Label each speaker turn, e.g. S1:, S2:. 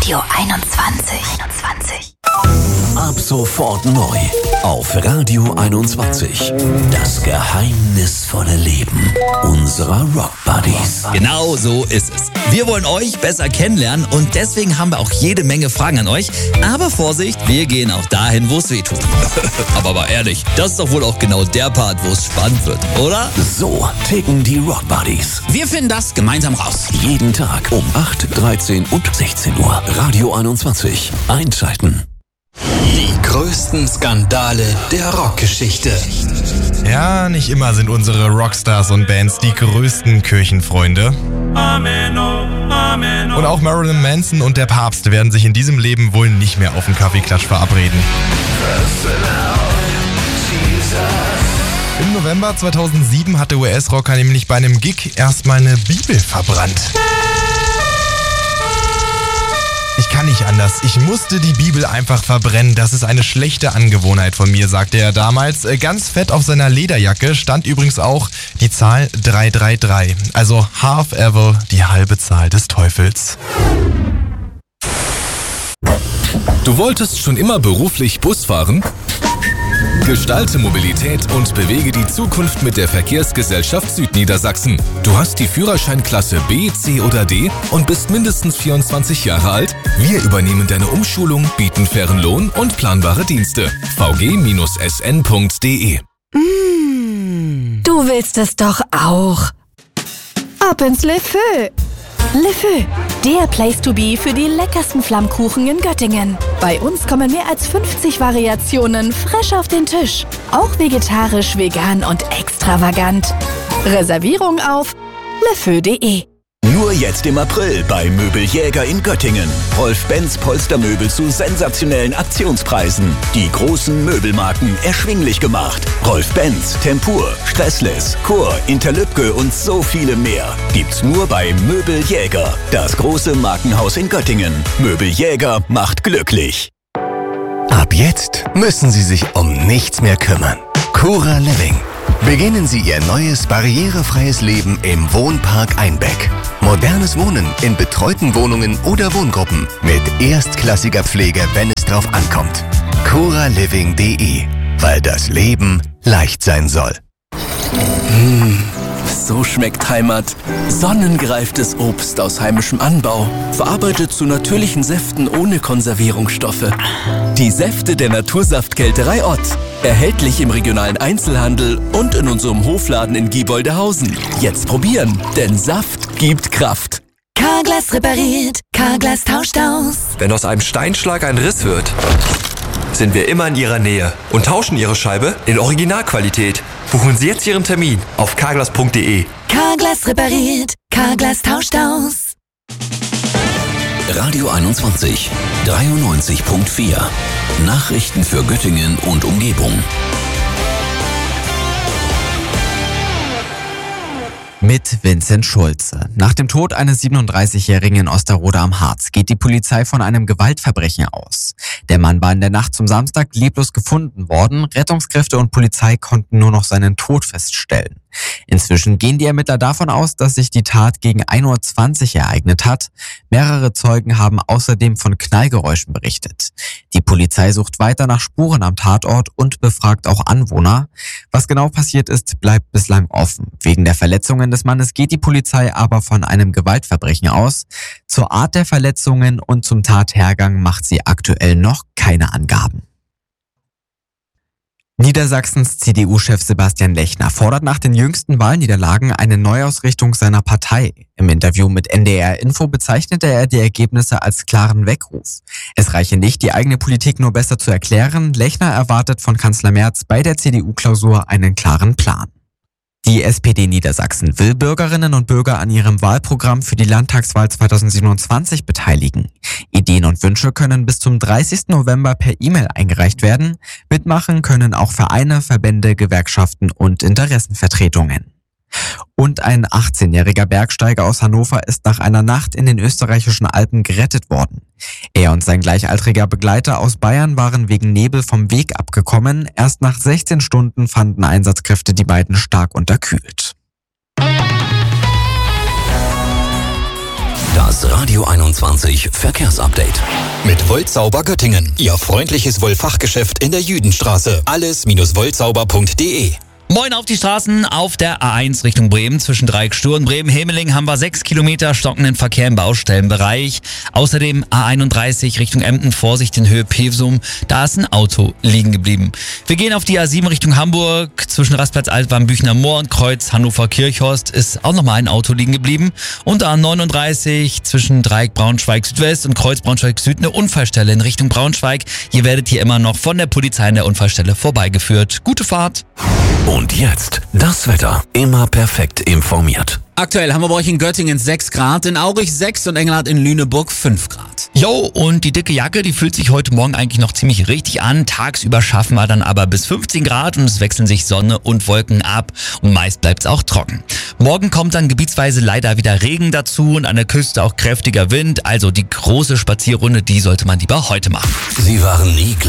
S1: Radio 21.
S2: Ab sofort neu auf Radio 21. Das geheimnisvolle Leben unserer Rock Buddies.
S3: Genau so ist es. Wir wollen euch besser kennenlernen und deswegen haben wir auch jede Menge Fragen an euch. Aber Vorsicht, wir gehen auch dahin, wo es weh tut. Aber mal ehrlich, das ist doch wohl auch genau der Part, wo es spannend wird, oder?
S2: So ticken die Rock Buddies.
S3: Wir finden das gemeinsam raus.
S2: Jeden Tag um 8, 13 und 16 Uhr. Radio 21. Einschalten.
S4: Die größten Skandale der Rockgeschichte.
S5: Ja, nicht immer sind unsere Rockstars und Bands die größten Kirchenfreunde. Und auch Marilyn Manson und der Papst werden sich in diesem Leben wohl nicht mehr auf den Kaffeeklatsch verabreden. Im November 2007 hat der US-Rocker nämlich bei einem Gig erstmal eine Bibel verbrannt. Ich kann nicht anders. Ich musste die Bibel einfach verbrennen. Das ist eine schlechte Angewohnheit von mir, sagte er damals. Ganz fett auf seiner Lederjacke stand übrigens auch die Zahl 333. Also half evil, die halbe Zahl des Teufels.
S6: Du wolltest schon immer beruflich Bus fahren? Gestalte Mobilität und bewege die Zukunft mit der Verkehrsgesellschaft Südniedersachsen. Du hast die Führerscheinklasse B, C oder D und bist mindestens 24 Jahre alt? Wir übernehmen deine Umschulung, bieten fairen Lohn und planbare Dienste. vg-sn.de.
S1: Du willst es doch auch. Ab ins Le Feu. Le Feu, der Place to be für die leckersten Flammkuchen in Göttingen. Bei uns kommen mehr als 50 Variationen frisch auf den Tisch. Auch vegetarisch, vegan und extravagant. Reservierung auf lefeu.de.
S2: Nur jetzt im April bei Möbeljäger in Göttingen. Rolf Benz Polstermöbel zu sensationellen Aktionspreisen. Die großen Möbelmarken erschwinglich gemacht. Rolf Benz, Tempur, Stressless, Chor, Interlübke und so viele mehr. Gibt's nur bei Möbeljäger. Das große Markenhaus in Göttingen. Möbeljäger macht glücklich.
S7: Ab jetzt müssen Sie sich um nichts mehr kümmern. Cura Living. Beginnen Sie Ihr neues barrierefreies Leben im Wohnpark Einbeck. Modernes Wohnen in betreuten Wohnungen oder Wohngruppen mit erstklassiger Pflege, wenn es drauf ankommt. curaliving.de, weil das Leben leicht sein soll.
S4: So schmeckt Heimat. Sonnengereiftes Obst aus heimischem Anbau, verarbeitet zu natürlichen Säften ohne Konservierungsstoffe. Die Säfte der Natursaftkälterei Ott. Erhältlich im regionalen Einzelhandel und in unserem Hofladen in Gieboldehausen. Jetzt probieren, denn Saft gibt Kraft.
S1: Carglass repariert, Carglass tauscht aus.
S8: Wenn aus einem Steinschlag ein Riss wird, sind wir immer in Ihrer Nähe und tauschen Ihre Scheibe in Originalqualität. Buchen Sie jetzt Ihren Termin auf carglass.de.
S1: Carglass repariert, Carglass tauscht aus.
S2: Radio 21, 93.4. Nachrichten für Göttingen und Umgebung.
S9: Mit Vincent Schulze. Nach dem Tod eines 37-Jährigen in Osterode am Harz geht die Polizei von einem Gewaltverbrechen aus. Der Mann war in der Nacht zum Samstag leblos gefunden worden. Rettungskräfte und Polizei konnten nur noch seinen Tod feststellen. Inzwischen gehen die Ermittler davon aus, dass sich die Tat gegen 1:20 Uhr ereignet hat. Mehrere Zeugen haben außerdem von Knallgeräuschen berichtet. Die Polizei sucht weiter nach Spuren am Tatort und befragt auch Anwohner. Was genau passiert ist, bleibt bislang offen. Wegen der Verletzungen des Mannes geht die Polizei aber von einem Gewaltverbrechen aus. Zur Art der Verletzungen und zum Tathergang macht sie aktuell noch keine Angaben. Niedersachsens CDU-Chef Sebastian Lechner fordert nach den jüngsten Wahlniederlagen eine Neuausrichtung seiner Partei. Im Interview mit NDR Info bezeichnete er die Ergebnisse als klaren Weckruf. Es reiche nicht, die eigene Politik nur besser zu erklären. Lechner erwartet von Kanzler Merz bei der CDU-Klausur einen klaren Plan. Die SPD Niedersachsen will Bürgerinnen und Bürger an ihrem Wahlprogramm für die Landtagswahl 2027 beteiligen. Ideen und Wünsche können bis zum 30. November per E-Mail eingereicht werden. Mitmachen können auch Vereine, Verbände, Gewerkschaften und Interessenvertretungen. Und ein 18-jähriger Bergsteiger aus Hannover ist nach einer Nacht in den österreichischen Alpen gerettet worden. Er und sein gleichaltriger Begleiter aus Bayern waren wegen Nebel vom Weg abgekommen. Erst nach 16 Stunden fanden Einsatzkräfte die beiden stark unterkühlt.
S2: Das Radio 21 Verkehrsupdate.
S10: Mit Woltsauber Göttingen. Ihr freundliches Wollfachgeschäft in der Jüdenstraße. Alles-woltsauber.de.
S3: Moin auf die Straßen auf der A1 Richtung Bremen. Zwischen Dreieckstür und Bremen-Hemeling haben wir 6 Kilometer stockenden Verkehr im Baustellenbereich. Außerdem A31 Richtung Emden, Vorsicht in Höhe Pewsum. Da ist ein Auto liegen geblieben. Wir gehen auf die A7 Richtung Hamburg. Zwischen Rastplatz Altwarm, Büchner Moor und Kreuz Hannover-Kirchhorst ist auch nochmal ein Auto liegen geblieben. Und A39 zwischen Dreieck Braunschweig Südwest und Kreuz Braunschweig Süd eine Unfallstelle in Richtung Braunschweig. Ihr werdet hier immer noch von der Polizei an der Unfallstelle vorbeigeführt. Gute Fahrt!
S2: Und jetzt das Wetter. Immer perfekt informiert.
S9: Aktuell haben wir bei euch in Göttingen 6 Grad, in Aurich 6 und Engelhardt in Lüneburg 5 Grad.
S3: Jo, und die dicke Jacke, die fühlt sich heute Morgen eigentlich noch ziemlich richtig an. Tagsüber schaffen wir dann aber bis 15 Grad und es wechseln sich Sonne und Wolken ab und meist bleibt es auch trocken. Morgen kommt dann gebietsweise leider wieder Regen dazu und an der Küste auch kräftiger Wind. Also die große Spazierrunde, die sollte man lieber heute machen.
S2: Sie waren nie gleich.